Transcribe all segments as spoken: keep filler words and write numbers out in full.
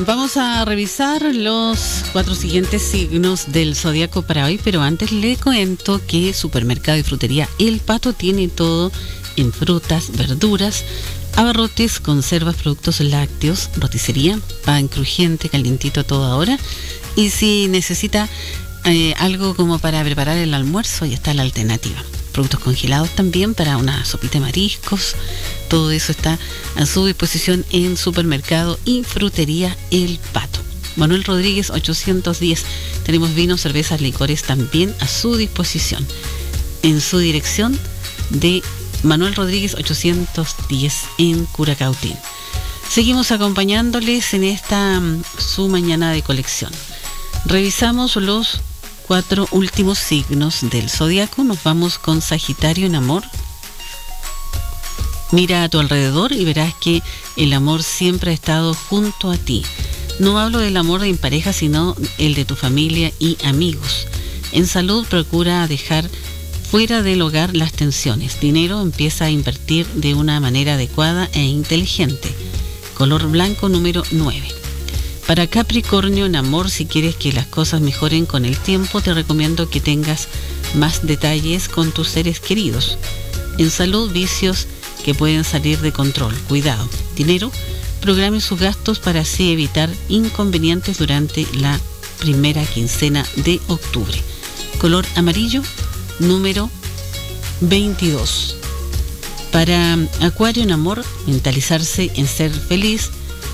Vamos a revisar los cuatro siguientes signos del zodiaco para hoy, pero antes le cuento que Supermercado y Frutería El Pato tiene todo en frutas, verduras, abarrotes, conservas, productos lácteos, roticería, pan crujiente, calientito a toda hora. Y si necesita eh, algo como para preparar el almuerzo, ya está la alternativa. Productos congelados también para una sopita de mariscos. Todo eso está a su disposición en Supermercado y Frutería El Pato. Manuel Rodríguez ochocientos diez. Tenemos vinos, cervezas, licores también a su disposición. En su dirección de Manuel Rodríguez ochocientos diez en Curacautín. Seguimos acompañándoles en esta su mañana de colección. Revisamos los cuatro últimos signos del zodiaco. Nos vamos con Sagitario en amor. Mira a tu alrededor y verás que el amor siempre ha estado junto a ti. No hablo del amor de pareja, sino el de tu familia y amigos. En salud, procura dejar fuera del hogar las tensiones. Dinero, empieza a invertir de una manera adecuada e inteligente. Color blanco número nueve. Para Capricornio en amor, si quieres que las cosas mejoren con el tiempo, te recomiendo que tengas más detalles con tus seres queridos. En salud, vicios que pueden salir de control. Cuidado. Dinero, programe sus gastos para así evitar inconvenientes durante la primera quincena de octubre. Color amarillo número veintidós. Para Acuario en amor, mentalizarse en ser feliz.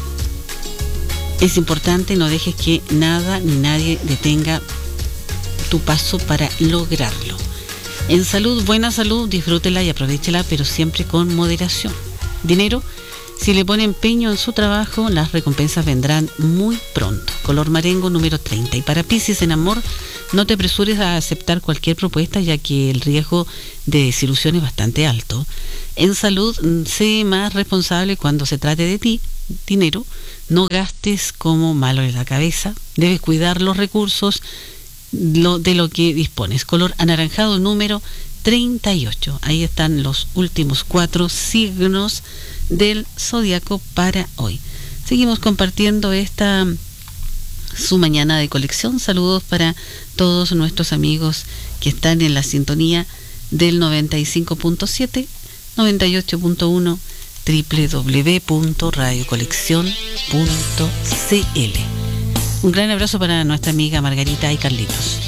Es importante, no dejes que nada ni nadie detenga tu paso para lograrlo. En salud, buena salud, disfrútela y aprovéchela, pero siempre con moderación. Dinero, si le pone empeño en su trabajo, las recompensas vendrán muy pronto. Color marengo número treinta. Y para Piscis en amor, no te apresures a aceptar cualquier propuesta, ya que el riesgo de desilusión es bastante alto. En salud, sé más responsable cuando se trate de ti. Dinero, no gastes como malo en la cabeza. Debes cuidar los recursos lo, de lo que dispones. Color anaranjado número treinta y ocho. Ahí están los últimos cuatro signos del zodiaco para hoy. Seguimos compartiendo esta su mañana de colección. Saludos para todos nuestros amigos que están en la sintonía del noventa y cinco punto siete, noventa y ocho punto uno, doble u doble u doble u punto radio colección punto c l. Un gran abrazo para nuestra amiga Margarita y Carlitos.